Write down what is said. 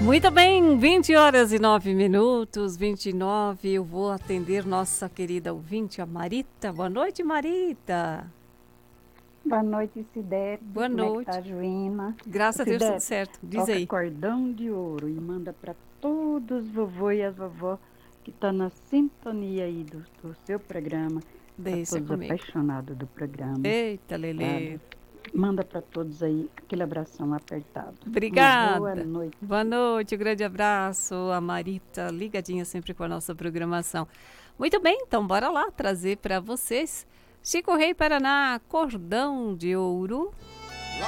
Muito bem, 20 horas e 9 minutos, 29. Eu vou atender nossa querida ouvinte, a Marita. Boa noite, Marita. Boa noite, Sidete. Boa Como é que tá, noite. Joina? Graças a Deus, tudo Sidete, certo. Diz toca aí. cordão de ouro e manda para todos os vovô e as vovó que tá na sintonia aí do seu programa, para Deixa todos comigo. apaixonados do programa, Eita, Lelê. sabe? Manda para todos aí aquele abração apertado. Uma boa Obrigada. noite. Boa noite, um grande abraço. A Marita, ligadinha sempre com a nossa programação. Muito bem, então bora lá trazer para vocês Chico Rei Paraná, Cordão de Ouro.